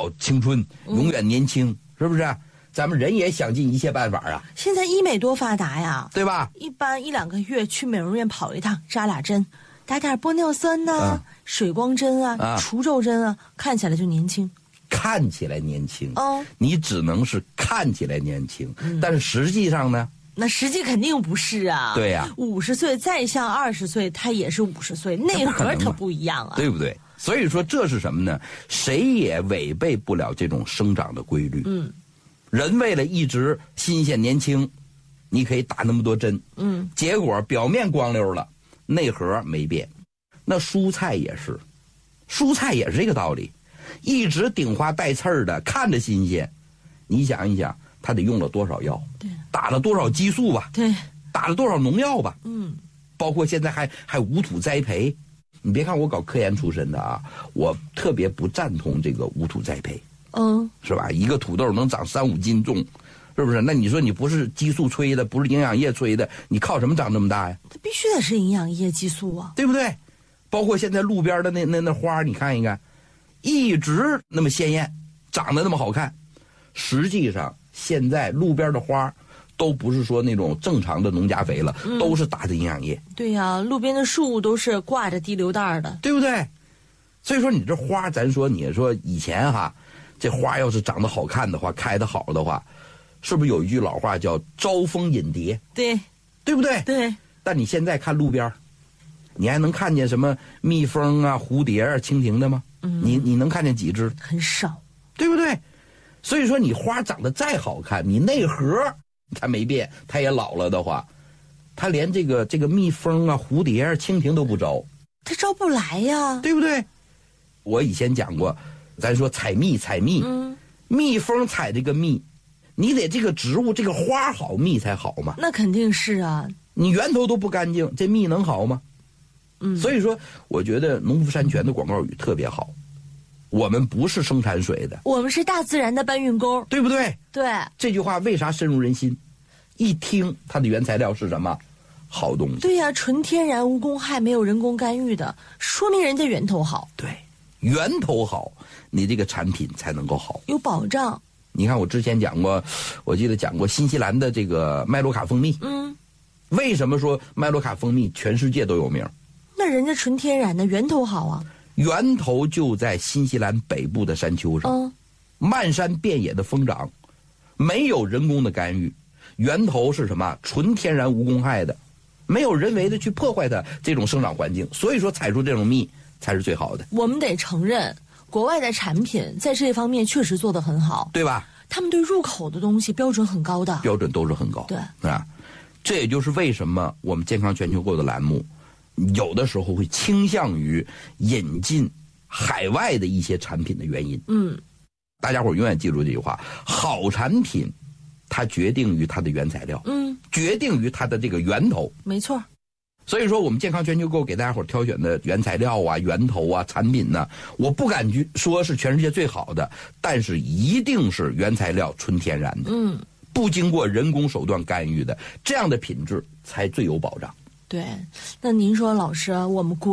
保青春，永远年轻，是不是？咱们人也想尽一切办法啊。 现在医美多发达呀， 对吧？ 一般1-2个月去美容院跑一趟，扎俩针，打点玻尿酸呐、水光针啊、除皱针啊，看起来就年轻。 看起来年轻，你只能是看起来年轻，但是实际上呢？ 那实际肯定不是啊。 对呀 ，50岁再像20岁，他也是50岁，内核它不一样啊， 对不对？所以说这是什么呢？谁也违背不了这种生长的规律。人为了一直新鲜年轻，你可以打那么多针，结果表面光溜了，内核没变。那蔬菜也是这个道理，一直顶花带刺儿的，看着新鲜，你想一想，他得用了多少药，打了多少激素吧， 对， 打了多少农药吧，包括现在还无土栽培。你别看我搞科研出身的啊，我特别不赞同这个无土栽培。是吧？一个土豆能长3-5斤重，是不是？那你说你不是激素催的，不是营养液催的，你靠什么长这么大呀？ 它必须得是营养液、激素啊， 对不对？包括现在路边的那花，你看一看，一直那么鲜艳，长得那么好看，实际上现在路边的花都不是说那种正常的农家肥了，都是打的营养液。 对呀，路边的树都是挂着滴流袋的， 对不对？所以说你这花，咱说你说以前哈。这花要是长得好看的话，开得好的话，是不是有一句老话叫招蜂引蝶？对不对？ 对。 但你现在看路边，你还能看见什么蜜蜂啊、蝴蝶啊、蜻蜓的吗？你能看见几只？ 很少， 对不对？所以说你花长得再好看，你内核它没变，它也老了的话，它连这个蜜蜂啊、蝴蝶啊、蜻蜓都不招， 它招不来呀， 对不对？我以前讲过。咱说采蜜，蜜蜂采这个蜜，你得这个植物这个花好，蜜才好嘛。 那肯定是啊， 你源头都不干净，这蜜能好吗？所以说，我觉得农夫山泉的广告语特别好。我们不是生产水的， 我们是大自然的搬运工， 对不对？ 对。 这句话为啥深入人心？一听它的原材料是什么？好东西。 对呀，纯天然无公害，没有人工干预的，说明人家源头好。 对。源头好，你这个产品才能够好， 有保障。 你看我之前讲过，我记得讲过新西兰的这个麦罗卡蜂蜜。为什么说麦罗卡蜂蜜全世界都有名？ 那人家纯天然的，源头好啊。 源头就在新西兰北部的山丘上，漫山遍野的疯长，没有人工的干预，源头是什么？纯天然无公害的，没有人为的去破坏它这种生长环境，所以说采出这种蜜才是最好的。 我们得承认，国外的产品在这方面确实做得很好， 对吧？ 他们对入口的东西标准很高的， 标准都是很高。 对啊，这也就是为什么我们健康全球购的栏目，有的时候会倾向于引进海外的一些产品的原因。大家伙永远记住这句话：好产品，它决定于它的原材料，决定于它的这个源头。 没错。 所以说，我们健康全球购给大家伙挑选的原材料啊、源头啊、产品呢，我不敢说是全世界最好的，但是一定是原材料纯天然的，不经过人工手段干预的，这样的品质才最有保障。 对，那您说，老师，我们国